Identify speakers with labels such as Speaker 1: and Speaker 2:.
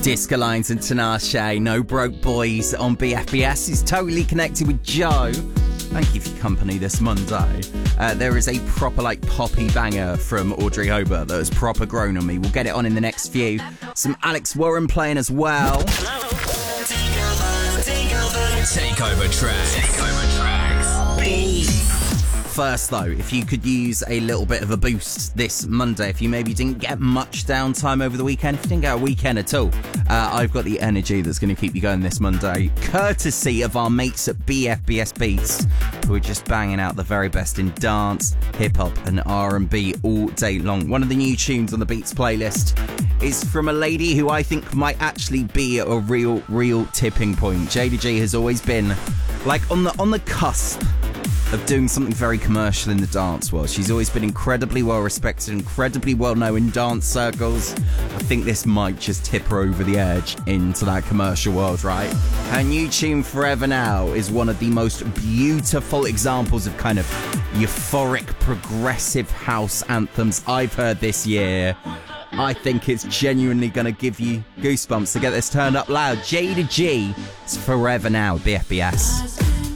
Speaker 1: Disco Lines and Tinashe, No Broke Boys on BFBS. Is totally connected with Joe. Thank you for your company this Monday. There is a proper poppy banger from Audrey Hobart that has proper grown on me. We'll get it on in the next few. Some Alex Warren playing as well.
Speaker 2: Takeover tracks.
Speaker 1: Beat. First though, if you could use a little bit of a boost this Monday, if you maybe didn't get much downtime over the weekend, if you didn't get a weekend at all, I've got the energy that's going to keep you going this Monday, courtesy of our mates at BFBS Beats, who are just banging out the very best in dance, hip-hop and R&B all day long. One of the new tunes on the Beats playlist is from a lady who I think might actually be a real tipping point. Jada G has always been on the cusp of doing something very commercial in the dance world. She's always been incredibly well respected, incredibly well known in dance circles. I think this might just tip her over the edge into that commercial world, right? Her new tune, Forever Now, is one of the most beautiful examples of kind of euphoric, progressive house anthems I've heard this year. I think it's genuinely going to give you goosebumps to get this turned up loud. Jada G, it's Forever Now, BFBS.